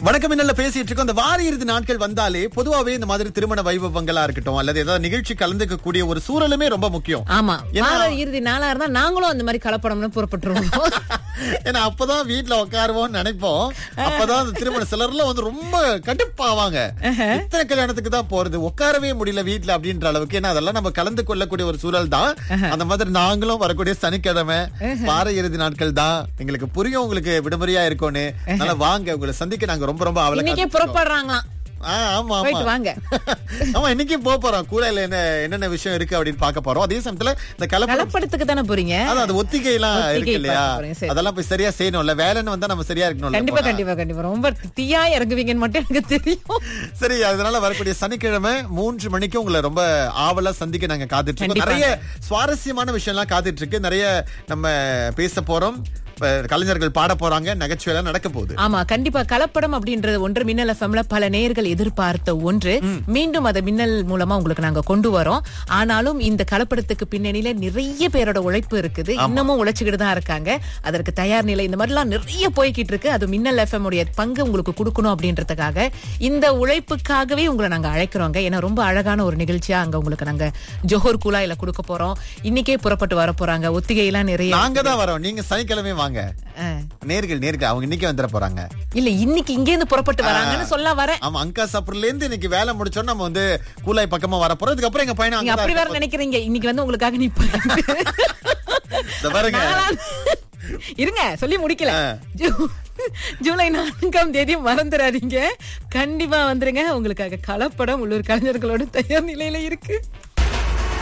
வணக்கம் என்னல பேசிட்டு இருக்கோம். இந்த வார இறுதி நாட்கள் வந்தாலே பொதுவாவே இந்த மாதிரி திருமண வைபவங்களா இருக்கட்டும் அல்லது ஏதாவது நிகழ்ச்சி கலந்துக்க கூடிய ஒரு சூழலுமே ரொம்ப முக்கியம். ஆமா, வார இறுதி நாளா இருந்தா நாங்களும் அந்த மாதிரி கலப்படம்னு புறப்பட்டுருவோம். ஏன்னா அப்பதான் வீட்டுல உட்காருவோம்னு நினைப்போம். அப்பதான் அந்த திருமண சிலர்லாம் வந்து ரொம்ப கடுப்பாவாங்க. இத்தனை கல்யாணத்துக்கு தான் போறது, உட்காரவே முடியல வீட்டுல அப்படின்ற அளவுக்கு. ஏன்னா அதெல்லாம் நம்ம கலந்து கொள்ளக்கூடிய ஒரு சூழல் தான். அந்த மாதிரி நாங்களும் வரக்கூடிய சனிக்கிழமை வார இறுதி நாட்கள் தான். எங்களுக்கு புரியும் உங்களுக்கு விடுமுறையா இருக்கும்னு. அதனால வாங்க, உங்களை சந்திக்க நாங்க ரொம்ப ரொம்ப இன்னைக்கே புறப்படுறாங்களாம். ஆமா போயிட்டு வாங்க. ஆமா, இன்னைக்கு போறோம். கூடையில என்னென்ன விஷயம் இருக்கு அப்படின்னு பார்க்க போறோம். அதே சமயத்துல இந்த கலப்படத்துக்கு தானே போறீங்க. அது ஒத்திகை எல்லாம் இருக்கு இல்லையா, அதெல்லாம் போய் சரியா செய்யணும்ல. வேலைன்னு வந்தா நம்ம சரியா இருக்கணும். கண்டிப்பா கண்டிப்பா கண்டிப்பா ரொம்ப தீயா இறங்குவீங்கன்னு மட்டும் எனக்கு தெரியும். சரி, அதனால வரக்கூடிய சனிக்கிழமை 3 மணிக்கு உங்களை ரொம்ப ஆவலா சந்திக்க நாங்க காத்துட்டு இருக்கோம். நிறைய சுவாரஸ்யமான விஷயம் எல்லாம் காத்துட்டு இருக்கு. நிறைய நம்ம பேச போறோம். கலைஞர்கள் பாட போறாங்க, நகைச்சுவையெல்லாம் நடக்க போகுது. ஆமா, கண்டிப்பா. கலப்படம் அப்படின்றது ஒன்று மின்னல் எஃப்எம்ல பல நேயர்கள் எதிர்பார்த்த ஒன்று. மீண்டும் அதை மின்னல் மூலமா உங்களுக்கு நாங்க கொண்டு வரோம். ஆனாலும் இந்த கலப்படத்துக்கு பின்னணியில நிறைய பேரோட உழைப்பு இருக்குது. இன்னமும் உழைச்சுக்கிட்டு தான் இருக்காங்க. அதற்கு தயார் நிலை இந்த மாதிரி எல்லாம் நிறைய போய்கிட்டு இருக்கு. அது மின்னல் எஃப்எம் உடைய பங்கு உங்களுக்கு கொடுக்கணும் அப்படின்றதுக்காக இந்த உழைப்புக்காகவே உங்களை நாங்க அழைக்கிறோங்க. ஏன்னா ரொம்ப அழகான ஒரு நிகழ்ச்சியா அங்க உங்களுக்கு நாங்க ஜோஹர் குழாயில கொடுக்க போறோம். இன்னைக்கே புறப்பட்டு வர போறாங்க. ஒத்திகை எல்லாம் நிறைய. நாங்க தான் வரோம், நீங்க சனிக்கிழமை வாங்க. நேர்கள் அவங்க இன்னைக்கு வந்துட போறாங்க. இல்ல, இன்னைக்கு இங்க இருந்து புறப்பட்டு வராங்கன்னு சொல்ல வரேன். ஆமா, அங்கா சாப்பிடல இருந்து இன்னைக்கு வேலை முடிச்சோம். நம்ம வந்து கூலாய் பக்கமா வர போறோம். இதுக்கு அப்புறம் எங்க பையன் அங்க அப்படி வேற நினைக்கிறீங்க. இன்னைக்கு வந்து உங்களுக்காக நிப்பாங்க. இருங்க, சொல்லி முடிக்கல. ஜூலை 4ஆம் தேதி மறந்துடாதீங்க. கண்டிப்பா வந்துருங்க. உங்களுக்காக கலப்படம் உள்ளூர் கலைஞர்களோட தயார் நிலையில இருக்கு.